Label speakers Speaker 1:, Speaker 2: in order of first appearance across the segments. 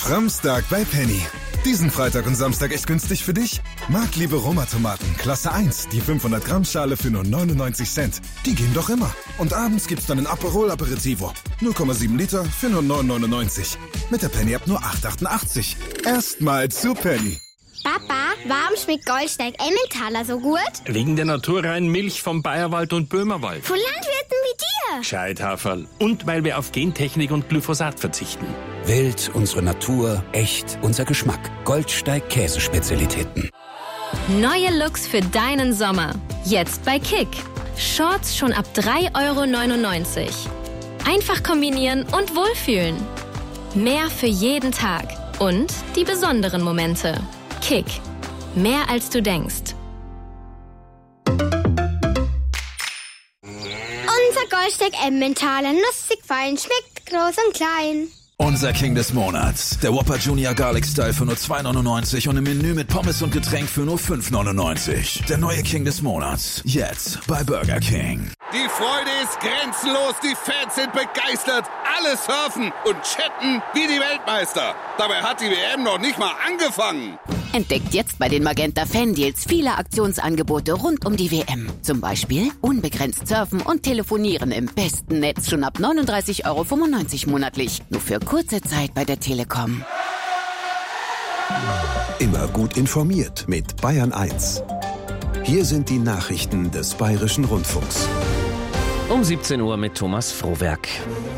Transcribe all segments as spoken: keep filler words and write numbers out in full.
Speaker 1: Framstag bei Penny. Diesen Freitag und Samstag echt günstig für dich? Marktliebe Roma-Tomaten, Klasse eins, die fünfhundert Gramm Schale für nur neunundneunzig Cent. Die gehen doch immer. Und abends gibt's dann ein Aperol Aperitivo. null Komma sieben Liter für nur neun neunundneunzig. Mit der Penny ab nur acht achtundachtzig. Erstmal zu Penny.
Speaker 2: Papa, warum schmeckt Goldsteig Emmentaler so gut?
Speaker 3: Wegen der naturreinen Milch vom Bayerwald und Böhmerwald.
Speaker 2: Von Landwirten wie dir.
Speaker 3: Scheithaferl. Und weil wir auf Gentechnik und Glyphosat verzichten.
Speaker 4: Wild, unsere Natur, echt, unser Geschmack. Goldsteig Käsespezialitäten.
Speaker 5: Neue Looks für deinen Sommer. Jetzt bei Kick. Shorts schon ab drei Euro neunundneunzig. Einfach kombinieren und wohlfühlen. Mehr für jeden Tag. Und die besonderen Momente. Kick. Mehr als du denkst.
Speaker 2: Unser Goldsteig Emmentaler, nussig fein, schmeckt groß und klein.
Speaker 6: Unser King des Monats, der Whopper Junior Garlic Style für nur zwei neunundneunzig und im Menü mit Pommes und Getränk für nur fünf neunundneunzig. Der neue King des Monats, jetzt bei Burger King.
Speaker 7: Die Freude ist grenzenlos, die Fans sind begeistert, alle surfen und chatten wie die Weltmeister. Dabei hat die W M noch nicht mal angefangen.
Speaker 8: Entdeckt jetzt bei den Magenta Fan-Deals viele Aktionsangebote rund um die W M. Zum Beispiel unbegrenzt surfen und telefonieren im besten Netz schon ab neununddreißig Euro fünfundneunzig monatlich. Nur für kurze Zeit bei der Telekom.
Speaker 9: Immer gut informiert mit Bayern eins. Hier sind die Nachrichten des Bayerischen Rundfunks.
Speaker 10: Um siebzehn Uhr mit Thomas Frohwerk.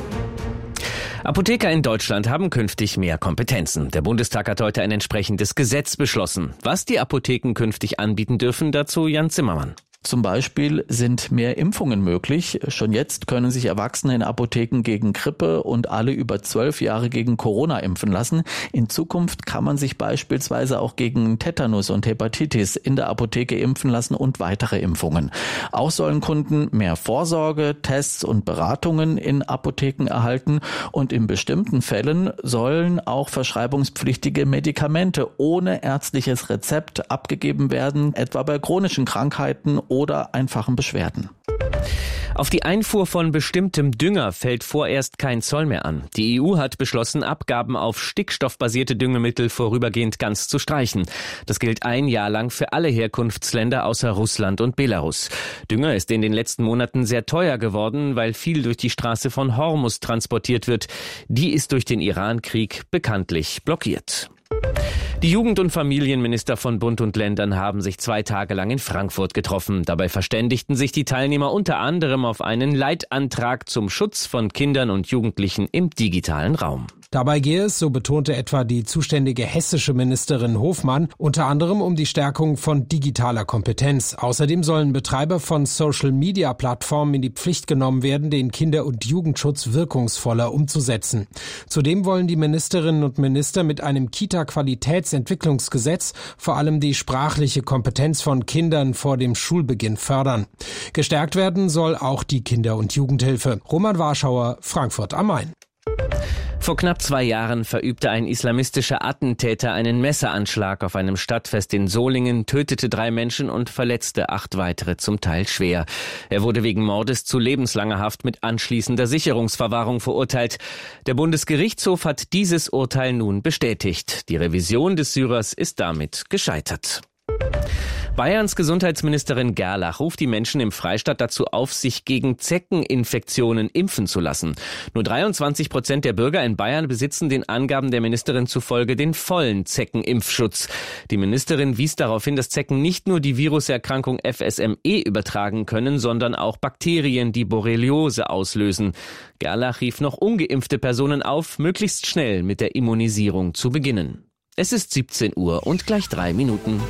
Speaker 10: Apotheker in Deutschland haben künftig mehr Kompetenzen. Der Bundestag hat heute ein entsprechendes Gesetz beschlossen. Was die Apotheken künftig anbieten dürfen, dazu Jan Zimmermann.
Speaker 11: Zum Beispiel sind mehr Impfungen möglich. Schon jetzt können sich Erwachsene in Apotheken gegen Grippe und alle über zwölf Jahre gegen Corona impfen lassen. In Zukunft kann man sich beispielsweise auch gegen Tetanus und Hepatitis in der Apotheke impfen lassen und weitere Impfungen. Auch sollen Kunden mehr Vorsorge, Tests und Beratungen in Apotheken erhalten. Und in bestimmten Fällen sollen auch verschreibungspflichtige Medikamente ohne ärztliches Rezept abgegeben werden, etwa bei chronischen Krankheiten oder einfachen Beschwerden.
Speaker 10: Auf die Einfuhr von bestimmtem Dünger fällt vorerst kein Zoll mehr an. Die E U hat beschlossen, Abgaben auf stickstoffbasierte Düngemittel vorübergehend ganz zu streichen. Das gilt ein Jahr lang für alle Herkunftsländer außer Russland und Belarus. Dünger ist in den letzten Monaten sehr teuer geworden, weil viel durch die Straße von Hormuz transportiert wird. Die ist durch den Iran-Krieg bekanntlich blockiert. Die Jugend- und Familienminister von Bund und Ländern haben sich zwei Tage lang in Frankfurt getroffen. Dabei verständigten sich die Teilnehmer unter anderem auf einen Leitantrag zum Schutz von Kindern und Jugendlichen im digitalen Raum.
Speaker 12: Dabei gehe es, so betonte etwa die zuständige hessische Ministerin Hofmann, unter anderem um die Stärkung von digitaler Kompetenz. Außerdem sollen Betreiber von Social-Media-Plattformen in die Pflicht genommen werden, den Kinder- und Jugendschutz wirkungsvoller umzusetzen. Zudem wollen die Ministerinnen und Minister mit einem Kita-Qualitätsentwicklungsgesetz vor allem die sprachliche Kompetenz von Kindern vor dem Schulbeginn fördern. Gestärkt werden soll auch die Kinder- und Jugendhilfe. Roman Warschauer, Frankfurt am Main.
Speaker 10: Vor knapp zwei Jahren verübte ein islamistischer Attentäter einen Messeranschlag auf einem Stadtfest in Solingen, tötete drei Menschen und verletzte acht weitere zum Teil schwer. Er wurde wegen Mordes zu lebenslanger Haft mit anschließender Sicherungsverwahrung verurteilt. Der Bundesgerichtshof hat dieses Urteil nun bestätigt. Die Revision des Syrers ist damit gescheitert. Bayerns Gesundheitsministerin Gerlach ruft die Menschen im Freistaat dazu auf, sich gegen Zeckeninfektionen impfen zu lassen. Nur dreiundzwanzig Prozent der Bürger in Bayern besitzen den Angaben der Ministerin zufolge den vollen Zeckenimpfschutz. Die Ministerin wies darauf hin, dass Zecken nicht nur die Viruserkrankung F S M E übertragen können, sondern auch Bakterien, die Borreliose auslösen. Gerlach rief noch ungeimpfte Personen auf, möglichst schnell mit der Immunisierung zu beginnen. Es ist siebzehn Uhr und gleich drei Minuten.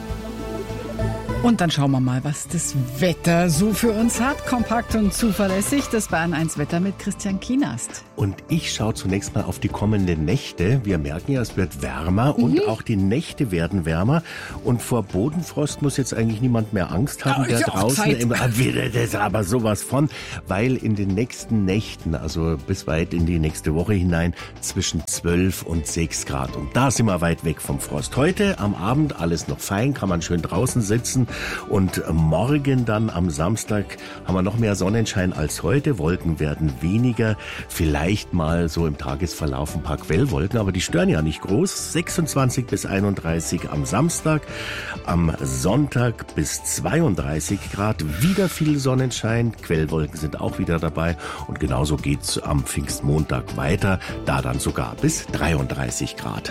Speaker 13: Und dann schauen wir mal, was das Wetter so für uns hat. Kompakt und zuverlässig. Das Bayern eins Wetter mit Christian Kienast.
Speaker 14: Und ich schaue zunächst mal auf die kommenden Nächte. Wir merken ja, es wird wärmer mhm. und auch die Nächte werden wärmer. Und vor Bodenfrost muss jetzt eigentlich niemand mehr Angst haben,
Speaker 13: ja,
Speaker 14: der draußen im das ist aber sowas von, weil in den nächsten Nächten, also bis weit in die nächste Woche hinein, zwischen zwölf und sechs Grad. Und da sind wir weit weg vom Frost. Heute am Abend alles noch fein, kann man schön draußen sitzen. Und morgen dann am Samstag haben wir noch mehr Sonnenschein als heute. Wolken werden weniger. Vielleicht mal so im Tagesverlauf ein paar Quellwolken, aber die stören ja nicht groß. sechsundzwanzig bis einunddreißig am Samstag. Am Sonntag bis zweiunddreißig Grad. Wieder viel Sonnenschein. Quellwolken sind auch wieder dabei. Und genauso geht's am Pfingstmontag weiter. Da dann sogar bis dreiunddreißig Grad.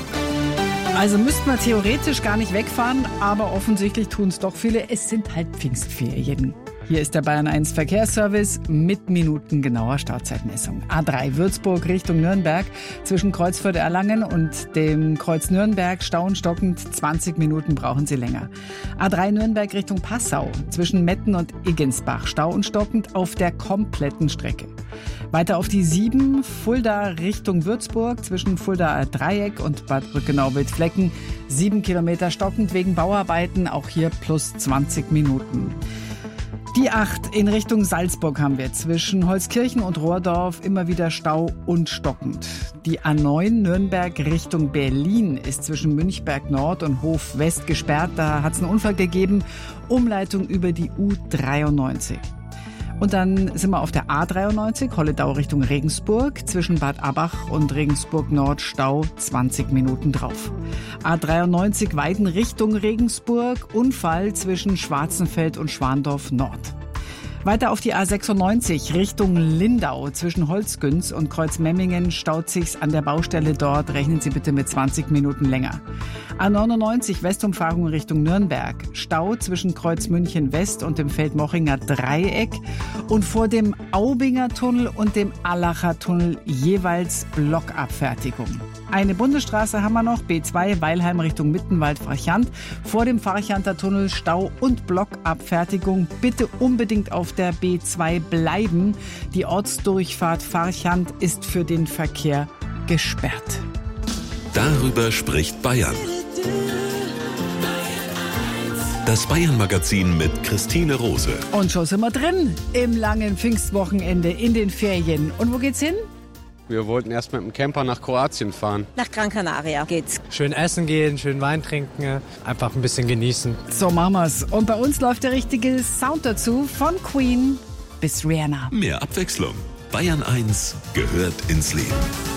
Speaker 13: Also müsste man theoretisch gar nicht wegfahren, aber offensichtlich tun es doch viele. Es sind halt Pfingstferien. Hier ist der Bayern eins Verkehrsservice mit minutengenauer Startzeitmessung. A drei Würzburg Richtung Nürnberg zwischen Kreuzförde-Erlangen und dem Kreuz Nürnberg stauenstockend. zwanzig Minuten brauchen Sie länger. A drei Nürnberg Richtung Passau zwischen Metten und Iggensbach stauenstockend auf der kompletten Strecke. Weiter auf die sieben Fulda Richtung Würzburg zwischen Fuldaer Dreieck und Bad Brückenau-Wildflecken. sieben Kilometer stockend wegen Bauarbeiten, auch hier plus zwanzig Minuten. Die acht in Richtung Salzburg haben wir zwischen Holzkirchen und Rohrdorf immer wieder Stau und stockend. Die A neun Nürnberg Richtung Berlin ist zwischen Münchberg Nord und Hof West gesperrt. Da hat es einen Unfall gegeben. Umleitung über die U dreiundneunzig. Und dann sind wir auf der A dreiundneunzig, Holledau Richtung Regensburg, zwischen Bad Abach und Regensburg Nord Stau, zwanzig Minuten drauf. A dreiundneunzig Weiden Richtung Regensburg, Unfall zwischen Schwarzenfeld und Schwandorf Nord. Weiter auf die A sechsundneunzig Richtung Lindau zwischen Holzgünz und Kreuzmemmingen staut sich's an der Baustelle dort. Rechnen Sie bitte mit zwanzig Minuten länger. A neunundneunzig Westumfahrung Richtung Nürnberg. Stau zwischen Kreuz München West und dem Feldmochinger Dreieck und vor dem Aubinger Tunnel und dem Allacher Tunnel jeweils Blockabfertigung. Eine Bundesstraße haben wir noch, B zwei Weilheim Richtung Mittenwald-Farchant. Vor dem Farchanter Tunnel Stau und Blockabfertigung. Bitte unbedingt auf der B zwei bleiben. Die Ortsdurchfahrt Farchant ist für den Verkehr gesperrt.
Speaker 15: Darüber spricht Bayern. Das Bayern-Magazin mit Christine Rose.
Speaker 13: Und schon sind wir drin im langen Pfingstwochenende in den Ferien. Und wo geht's hin?
Speaker 16: Wir wollten erst mit dem Camper nach Kroatien fahren.
Speaker 17: Nach Gran Canaria geht's.
Speaker 18: Schön essen gehen, schön Wein trinken, einfach ein bisschen genießen.
Speaker 13: So machen wir's. Und bei uns läuft der richtige Sound dazu, von Queen bis Rihanna.
Speaker 15: Mehr Abwechslung. Bayern eins gehört ins Leben.